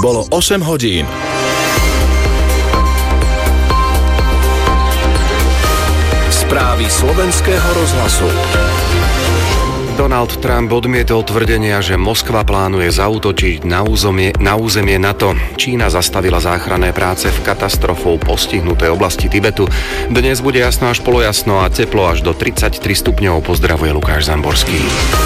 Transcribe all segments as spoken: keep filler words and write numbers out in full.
Bolo osem hodín. Správy slovenského rozhlasu. Donald Trump odmietol tvrdenia, že Moskva plánuje zaútočiť na územie, na územie NATO. Čína zastavila záchranné práce v katastrofou postihnutej oblasti Tibetu. Dnes bude jasno až polojasno a teplo až do tridsaťtri stupňov. Pozdravuje Lukáš Zamborský.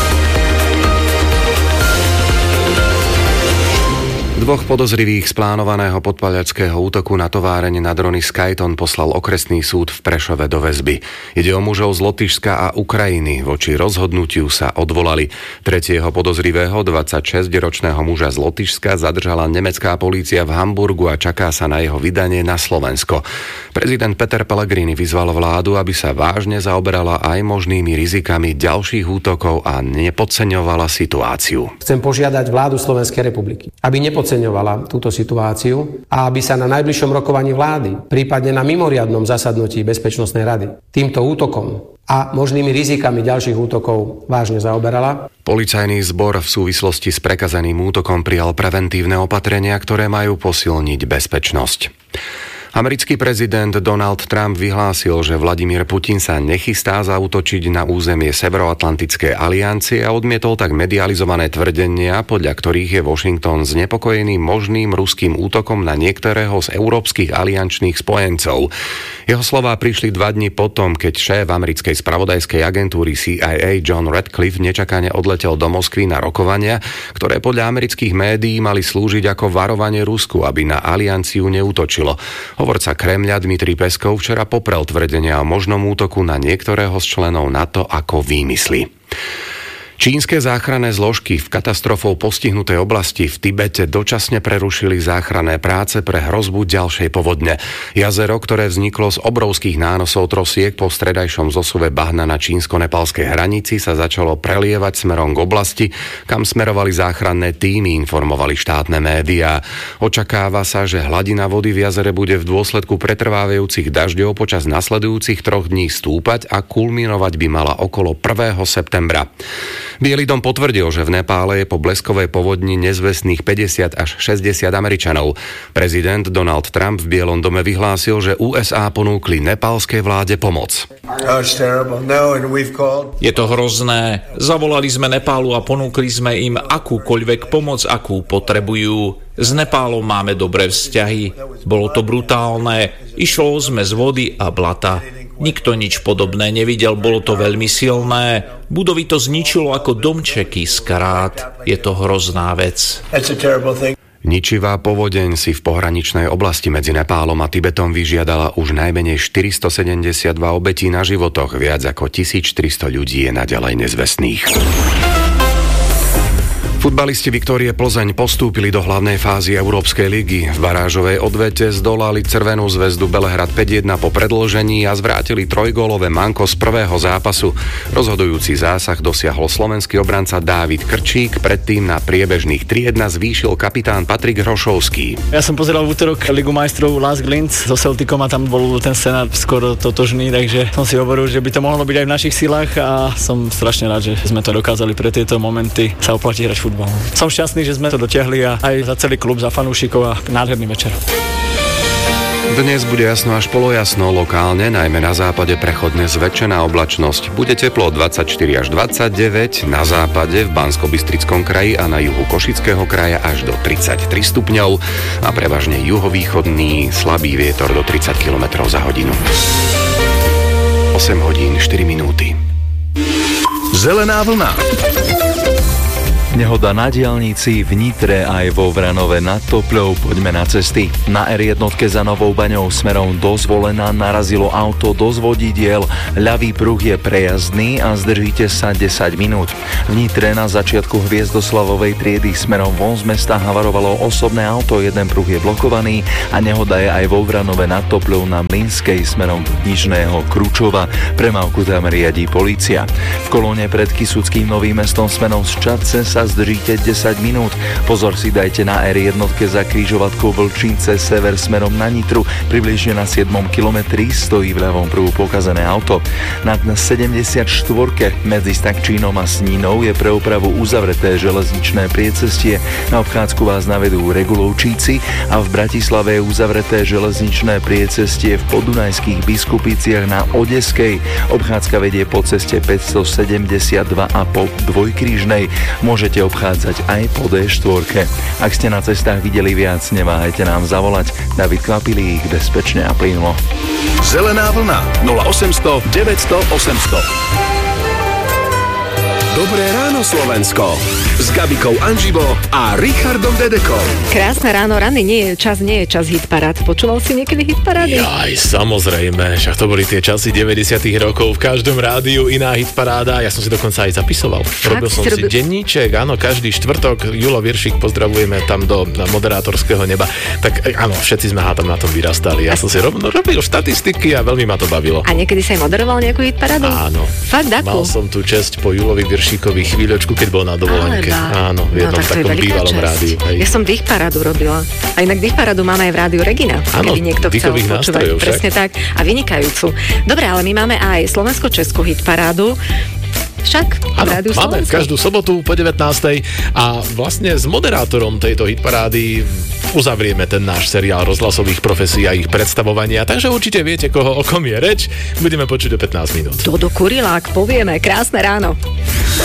Dvoch podozrivých z plánovaného podpaľačského útoku na továreň na drony Skyton poslal okresný súd v Prešove do väzby. Ide o mužov z Lotyšska a Ukrajiny. Voči rozhodnutiu sa odvolali. Tretieho podozrivého, dvadsaťšesťročného muža z Lotyšska, zadržala nemecká polícia v Hamburgu a čaká sa na jeho vydanie na Slovensko. Prezident Peter Pellegrini vyzval vládu, aby sa vážne zaoberala aj možnými rizikami ďalších útokov a nepodceňovala situáciu. Chcem požiadať vládu Slovenskej republiky, aby nepodceňovala podceňovala túto situáciu a aby sa na najbližšom rokovaní vlády, prípadne na mimoriadnom zasadnutí Bezpečnostnej rady, týmto útokom a možnými rizikami ďalších útokov vážne zaoberala. Policajný zbor v súvislosti s prekazaným útokom prijal preventívne opatrenia, ktoré majú posilniť bezpečnosť. Americký prezident Donald Trump vyhlásil, že Vladimír Putin sa nechystá zaútočiť na územie Severoatlantickej aliancie a odmietol tak medializované tvrdenia, podľa ktorých je Washington znepokojený možným ruským útokom na niektorého z európskych aliančných spojencov. Jeho slová prišli dva dni potom, keď šéf americkej spravodajskej agentúry C I A John Ratcliffe nečakane odletel do Moskvy na rokovania, ktoré podľa amerických médií mali slúžiť ako varovanie Rusku, aby na alianciu neútočilo. Hovorca Kremľa Dmitrij Peskov včera poprel tvrdenia o možnom útoku na niektorého z členov NATO ako výmysly. Čínske záchranné zložky v katastrofou postihnutej oblasti v Tibete dočasne prerušili záchranné práce pre hrozbu ďalšej povodne. Jazero, ktoré vzniklo z obrovských nánosov trosiek po stredajšom zosuve bahna na čínsko-nepalskej hranici, sa začalo prelievať smerom k oblasti, kam smerovali záchranné tímy, informovali štátne médiá. Očakáva sa, že hladina vody v jazere bude v dôsledku pretrvávajúcich dažďov počas nasledujúcich troch dní stúpať a kulminovať by mala okolo prvého septembra. Bielý dom potvrdil, že v Nepále je po bleskovej povodni nezvestných päťdesiat až šesťdesiat Američanov. Prezident Donald Trump v Bielom dome vyhlásil, že U S A ponúkli nepálskej vláde pomoc. Je to hrozné. Zavolali sme Nepálu a ponúkli sme im akúkoľvek pomoc, akú potrebujú. S Nepálom máme dobré vzťahy. Bolo to brutálne. Išlo sme z vody a blata. Nikto nič podobné nevidel, bolo to veľmi silné. Budovy to zničilo ako domčeky z karát. Je to hrozná vec. Ničivá povodeň si v pohraničnej oblasti medzi Nepálom a Tibetom vyžiadala už najmenej štyristosedemdesiatdva obetí na životoch. Viac ako tisíctristo ľudí je naďalej nezvestných. Futbalisti Viktórie Plzeň postúpili do hlavnej fázy Európskej ligy. V barážovej odvete zdolali Crvenú zväzdu Belehrad päť jedna po predĺžení a zvrátili trojgólové manko z prvého zápasu. Rozhodujúci zásah dosiahol slovenský obranca Dávid Krčík, predtým na priebežných tri jedna zvýšil kapitán Patrik Hrošovský. Ja som pozeral v útorok Ligu majstrov Lask Linz so Celticom a tam bol ten scenár skoro totožný, takže som si hovoril, že by to mohlo byť aj v našich silách a som strašne rád, že sme to dokázali pre tieto momenty sa oplatí hrať futbal. Som šťastný, že sme to dotiahli a aj za celý klub, za fanúšikov a nádherný večer. Dnes bude jasno až polojasno, lokálne, najmä na západe prechodne zväčšená oblačnosť. Bude teplo dvadsaťštyri až dvadsaťdeväť, na západe v Banskobystrickom kraji a na juhu Košického kraja až do tridsaťtri stupňov a prevažne juhovýchodný slabý vietor do tridsať kilometrov za hodinu. osem hodín štyri minúty. Zelená vlna. Nehoda na diaľnici v Nitre aj vo Vranove nad Topľou. Poďme na cesty. Na er jedna za Novou Baňou smerom do Zvolena narazilo auto do zvodidiel. Ľavý pruh je prejazdný a zdržíte sa desať minút. V Nitre na začiatku Hviezdoslavovej triedy smerom von z mesta havarovalo osobné auto, jeden pruh je blokovaný a nehoda je aj vo Vranove nad Topľou na Mlynskej smerom do Nižného Kručova. Premávku tam riadí polícia. V kolóne pred Kysuckým Novým Mestom smerom z Čadce sa sa zdržíte desať minút. Pozor si dajte na er jeden za križovatkou Vlčínce sever smerom na Nitru. Približne na siedmom kilometri stojí v ľavom prúhu pokazené auto. Na sedemdesiatštyri medzi Stakčínom a Snínou je pre opravu uzavreté železničné priecestie. Na obchádzku vás navedú Regulovčíci a v Bratislave je uzavreté železničné priecestie v Podunajských Biskupiciach na Odeskej. Obchádzka vedie po ceste päťstosedemdesiatdva a po dvojkrížnej. Môžete obchádzať aj po dé štyri. Ak ste na cestách videli viac, neváhajte nám zavolať. David Kvapilík, bezpečne a plynulo. Zelená vlna nula osemsto deväťsto osemsto. Dobré ráno Slovensko s Gabikou Anžibo a Richardom Dedekom. Krásne ráno, rany, nie je čas, nie je čas hitparád. Počúval si niekedy hitparády? Jaj, samozrejme, však to boli tie časy deväťdesiatych rokov, v každom rádiu iná hitparáda, ja som si dokonca aj zapisoval. Fakt? Robil som si, robil... denníček, áno, každý štvrtok, Julo Viršik, pozdravujeme tam do moderátorského neba. Tak áno, všetci sme tam na tom vyrastali. Ja som si robil, robil štatistiky a veľmi ma to bavilo. A niekedy si aj moderoval nejakú hitparádu? Áno. Fakt, akú? Mal som tú česť po Julovi Viršíkovi chvíľočku, keď bol na dovolenke. Áno, v jednom no, tak takom bývalom rádiu. Hej. Ja som dých parádu robila. A inak dých parádu máme aj v rádiu Regina. Áno, kedy niekto chcel počúvať. Presne tak. A vynikajúcu. Dobre, ale my máme aj slovensko-českú hitparádu. Však áno, máme každú sobotu po devätnástej a vlastne s moderátorom tejto hitparády uzavrieme ten náš seriál rozhlasových profesí a ich predstavovania, takže určite viete, koho, o kom je reč. Budeme počuť o pätnásť minút. Dodo Kurilák, povieme. Krásne ráno.